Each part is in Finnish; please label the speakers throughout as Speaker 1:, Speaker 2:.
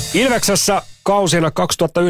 Speaker 1: Ilveksessä kausina 2019-20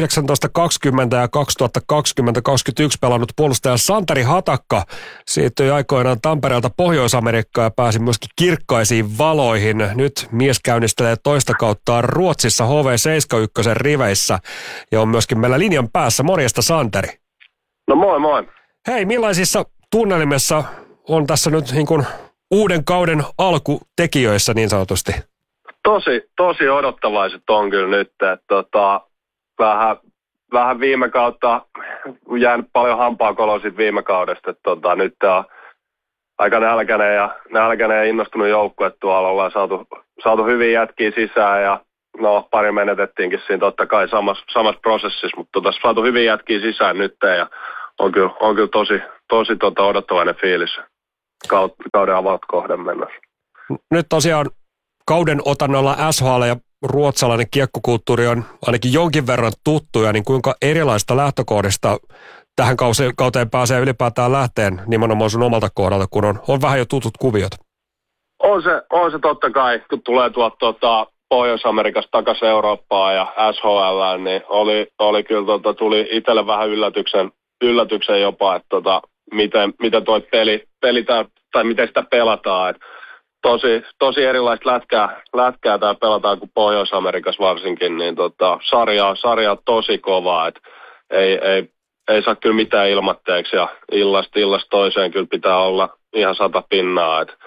Speaker 1: ja 2020-2021 pelannut puolustaja Santeri Hatakka siirtyi aikoinaan Tampereelta Pohjois-Amerikkaan ja pääsi myöskin kirkkaisiin valoihin. Nyt mies käynnistelee toista kauttaa Ruotsissa HV71 riveissä ja on myöskin meillä linjan päässä. Morjesta Santeri.
Speaker 2: No moi moi.
Speaker 1: Hei, millaisissa tunnelmissa on tässä nyt niin kuin uuden kauden alkutekijöissä niin sanotusti?
Speaker 2: Tosi odottavaiset on kyllä nyt, että vähän viime kautta jäänyt paljon hampaakoloa siitä viime kaudesta, että nyt on aika nälkäinen ja innostunut joukkue, että tuolla ollaan saatu hyviä jätkiä sisään ja no pari menetettiinkin siinä totta kai samassa prosessissa, mutta saatu hyviä jätkiä sisään nyt ja on kyllä tosi odottavainen fiilis kauden avautkohden mennessä.
Speaker 1: Nyt tosiaan kauden otannalla SHL ja ruotsalainen kiekkokulttuuri on ainakin jonkin verran tuttuja, niin kuinka erilaista lähtökohdista tähän kauteen pääsee ylipäätään lähteen nimenomaan sun omalta kohdalta, kun on vähän jo tutut kuviot? On
Speaker 2: se totta kai, kun tulee tuolta Pohjois-Amerikasta takaisin Eurooppaan ja SHL, niin oli kyllä tuli itselle vähän yllätyksen jopa, että miten toi peli tai miten sitä pelataan, että tosi erilaista lätkää täällä pelataan kuin Pohjois-Amerikassa varsinkin, niin sarja on tosi kovaa, että ei saa kyllä mitään ilmatteeksi ja illasta toiseen kyllä pitää olla ihan 100 pinnaa, että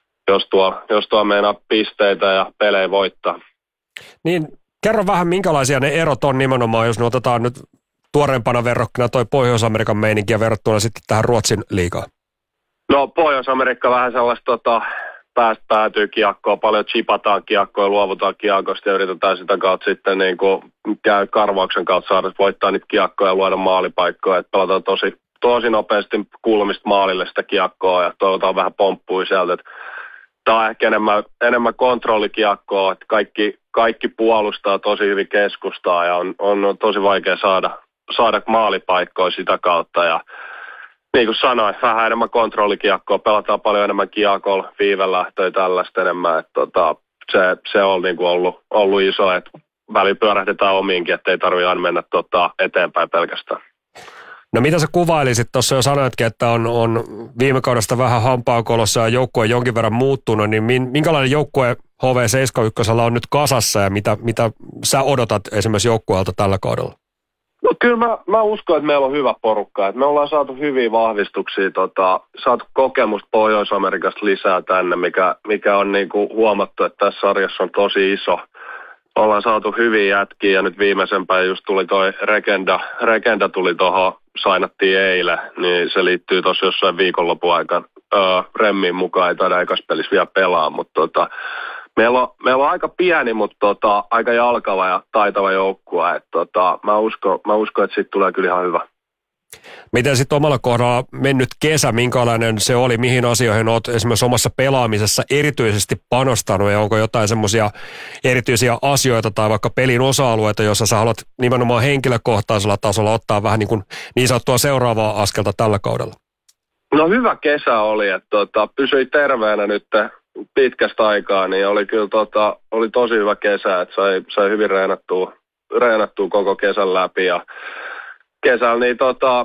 Speaker 2: jos tuo meinaa pisteitä ja pelejä voittaa.
Speaker 1: Niin kerro vähän minkälaisia ne erot on nimenomaan, jos ne otetaan nyt tuoreempana verrokkina toi Pohjois-Amerikan meininkiä verrattuna sitten tähän Ruotsin liigaan.
Speaker 2: No Pohjois-Amerikka vähän sellaista päästä päätyy kiekkoon, paljon chipataan kiekkoa ja luovutaan kiekosta ja yritetään sitä kautta sitten niin kuin käy karvauksen kautta saada voittaa niitä kiekkoja ja luoda maalipaikkoja. Että pelataan tosi nopeasti kulmista maalille sitä kiekkoa ja toivotaan vähän pomppui sieltä. Tämä on ehkä enemmän kontrollikiekkoa, että kaikki puolustaa tosi hyvin keskustaa ja on tosi vaikea saada maalipaikkoja sitä kautta ja niin kuin sanoin, vähän enemmän kontrollikiekkoa, pelataan paljon enemmän kiekolla, viivelähtöjä tällaista enemmän, että se on niin kuin ollut iso, että välillä pyörähdetään omiinkin, ettei tarvitse aina mennä eteenpäin pelkästään.
Speaker 1: No mitä sä kuvailisit tuossa jo sanoitkin, että on viime kaudesta vähän hampaakolossa ja joukkue jonkin verran muuttunut, niin minkälainen joukkue HV71 on nyt kasassa ja mitä sä odotat esimerkiksi joukkueelta tällä kaudella?
Speaker 2: No kyllä mä uskon, että meillä on hyvä porukka. Että me ollaan saatu hyviä vahvistuksia, saatu kokemusta Pohjois-Amerikasta lisää tänne, mikä on niinku huomattu, että tässä sarjassa on tosi iso. Ollaan saatu hyviä jätkiä ja nyt viimeisempään just tuli toi Regenda tuli tuohon, sainattiin eilen, niin se liittyy tuossa jossain viikonlopun aikana Remmin mukaan, ei taida ekas pelissä vielä pelaa, mutta Meillä on aika pieni, mutta aika jalkava ja taitava joukkue. Mä uskon, että siitä tulee kyllä ihan hyvä.
Speaker 1: Miten sitten omalla kohdalla mennyt kesä, minkälainen se oli, mihin asioihin olet esimerkiksi omassa pelaamisessa erityisesti panostanut ja onko jotain semmoisia erityisiä asioita tai vaikka pelin osa-alueita, joissa sä haluat nimenomaan henkilökohtaisella tasolla ottaa vähän niin sanottua seuraavaa askelta tällä kaudella?
Speaker 2: No hyvä kesä oli, että pysyi terveenä nyt pitkästä aikaa, niin oli kyllä oli tosi hyvä kesä, että sai hyvin reenattua koko kesän läpi ja kesällä niin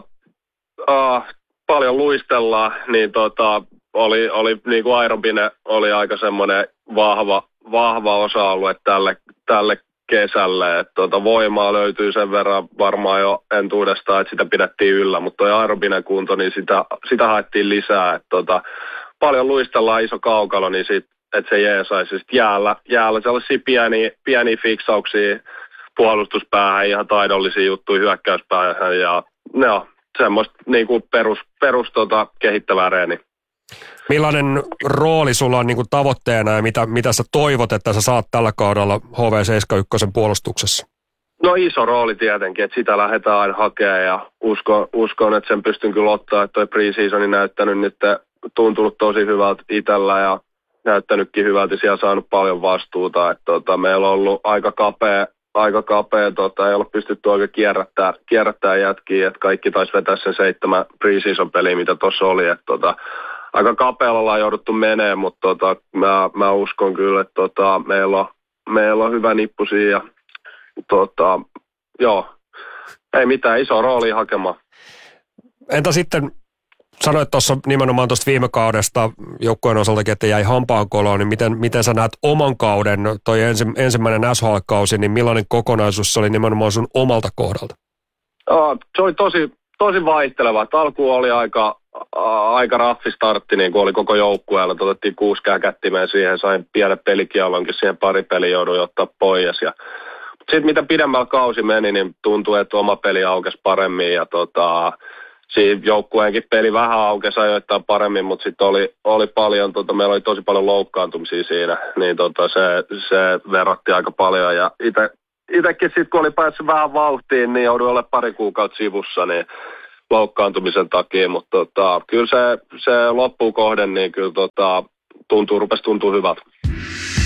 Speaker 2: paljon luistellaan, niin oli niin kuin aerobine oli aika semmoinen vahva osa-alue tälle kesälle, että voimaa löytyy sen verran varmaan jo entuudestaan, että sitä pidettiin yllä, mutta toi aerobine kunto, niin sitä haettiin lisää, että paljon luistellaan iso kaukalo, niin että se jeesaisi. Sitten jäällä sellaisia pieniä fiksauksia puolustuspäähän, ihan taidollisia juttuja hyökkäyspäähän ja ne on semmoista niin kuin perus kehittävää reeniä.
Speaker 1: Millainen rooli sulla on niin kuin tavoitteena ja mitä sä toivot, että sä saat tällä kaudella HV71 puolustuksessa?
Speaker 2: No iso rooli tietenkin, että sitä lähdetään aina hakemaan ja uskon, että sen pystyn kyllä ottaa, että toi pre-seasoni näyttänyt nyt tuntunut tosi hyvältä itsellä ja näyttänytkin hyvältä, siellä saanut paljon vastuuta, että meillä on ollut aika kapea, ei ole pystytty oikein kierrättää jätkiä, että kaikki taisi vetää sen 7 pre-season peliä, mitä tuossa oli, että aika kapealla ollaan jouduttu menee, mutta mä uskon kyllä, että meillä on hyvä nippu siinä Joo, ei mitään, iso rooli hakemaan.
Speaker 1: Entä sitten, sanoit tuossa nimenomaan tuosta viime kaudesta joukkueen osaltakin, että jäi hampaankoloon, niin miten sä näet oman kauden, toi ensimmäinen SHL-kausi, niin millainen kokonaisuus se oli nimenomaan sun omalta kohdalta?
Speaker 2: Se oli tosi vaihteleva. Alkuun oli aika raffi startti, niin kuin oli koko joukkueella. Otettiin 6 käkättimeen siihen, sain pienen pelikielonkin, siihen pari peliä jouduin ottaa pois. Sitten mitä pidemmällä kausi meni, niin tuntui, että oma peli aukesi paremmin ja siinä joukkueenkin peli vähän aukesi ajoittain paremmin, mutta sitten oli paljon, meillä oli tosi paljon loukkaantumisia siinä, niin se verratti aika paljon ja itsekin sitten kun oli päässyt vähän vauhtiin, niin jouduin olemaan pari kuukautta sivussa niin loukkaantumisen takia, mutta kyllä se loppuun kohden, niin kyllä rupesi tuntuu hyvältä.